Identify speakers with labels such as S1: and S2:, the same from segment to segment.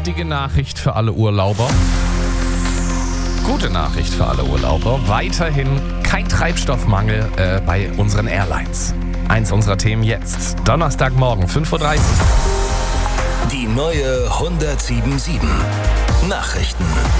S1: räudige Nachricht für alle Urlauber. Gute Nachricht für alle Urlauber. Weiterhin kein Treibstoffmangel bei unseren Airlines. Eins unserer Themen jetzt. Donnerstagmorgen, 5:30 Uhr.
S2: Die neue 107.7 Nachrichten.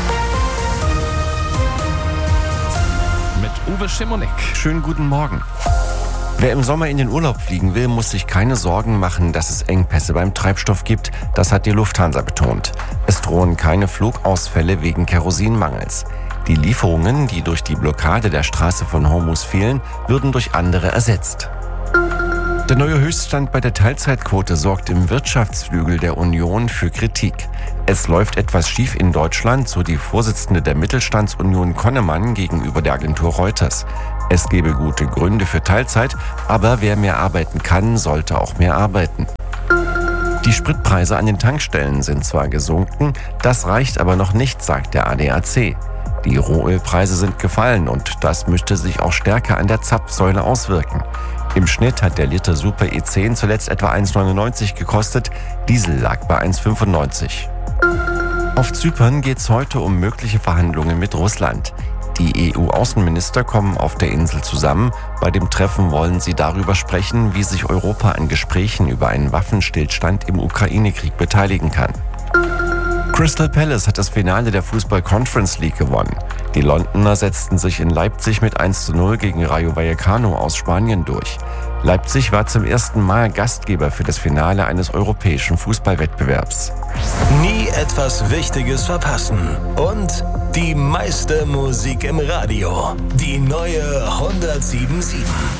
S1: Mit Uwe Schimonek.
S3: Schönen guten Morgen. Wer im Sommer in den Urlaub fliegen will, muss sich keine Sorgen machen, dass es Engpässe beim Treibstoff gibt. Das hat die Lufthansa betont. Es drohen keine Flugausfälle wegen Kerosinmangels. Die Lieferungen, die durch die Blockade der Straße von Hormuz fehlen, würden durch andere ersetzt. Der neue Höchststand bei der Teilzeitquote sorgt im Wirtschaftsflügel der Union für Kritik. Es läuft etwas schief in Deutschland, so die Vorsitzende der Mittelstandsunion Konnemann gegenüber der Agentur Reuters. Es gebe gute Gründe für Teilzeit, aber wer mehr arbeiten kann, sollte auch mehr arbeiten. Die Spritpreise an den Tankstellen sind zwar gesunken, das reicht aber noch nicht, sagt der ADAC. Die Rohölpreise sind gefallen und das müsste sich auch stärker an der Zapfsäule auswirken. Im Schnitt hat der Liter Super E10 zuletzt etwa 1,99 gekostet, Diesel lag bei 1,95. Auf Zypern geht es heute um mögliche Verhandlungen mit Russland. Die EU-Außenminister kommen auf der Insel zusammen. Bei dem Treffen wollen sie darüber sprechen, wie sich Europa an Gesprächen über einen Waffenstillstand im Ukraine-Krieg beteiligen kann. Crystal Palace hat das Finale der Fußball-Conference League gewonnen. Die Londoner setzten sich in Leipzig mit 1:0 gegen Rayo Vallecano aus Spanien durch. Leipzig war zum ersten Mal Gastgeber für das Finale eines europäischen Fußballwettbewerbs.
S2: Nie etwas Wichtiges verpassen. Und die meiste Musik im Radio. Die neue 107.7.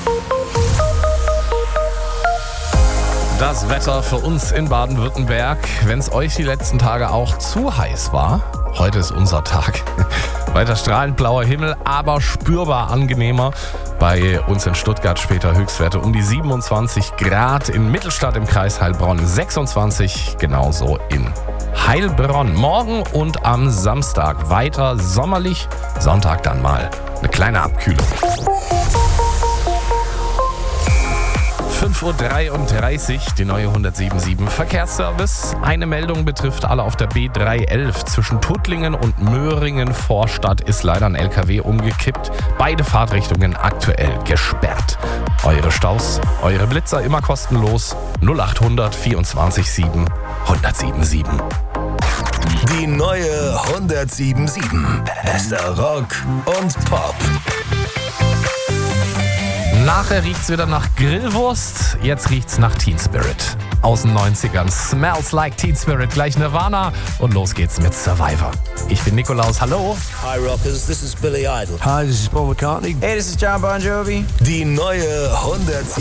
S1: Das Wetter für uns in Baden-Württemberg, wenn es euch die letzten Tage auch zu heiß war. Heute ist unser Tag. Weiter strahlend blauer Himmel, aber spürbar angenehmer. Bei uns in Stuttgart später Höchstwerte um die 27 Grad, in Mittelstadt im Kreis Heilbronn 26, genauso in Heilbronn. Morgen und am Samstag weiter sommerlich, Sonntag dann mal eine kleine Abkühlung. 5:33 Uhr, die neue 107.7 Verkehrsservice. Eine Meldung betrifft alle auf der B311. Zwischen Tuttlingen und Möhringen Vorstadt ist leider ein LKW umgekippt. Beide Fahrtrichtungen aktuell gesperrt. Eure Staus, eure Blitzer immer kostenlos. 0800 24 7 1077.
S2: Die neue 107.7. Bester Rock und Pop.
S1: Nachher riecht's wieder nach Grillwurst, jetzt riecht's nach Teen Spirit. Aus den 90ern, Smells Like Teen Spirit, gleich Nirvana und los geht's mit Survivor. Ich bin Nikolaus, hallo.
S4: Hi Rockers, this is Billy Idol.
S5: Hi, this is Paul McCartney.
S4: Hey, this is John Bon Jovi.
S2: Die neue 107.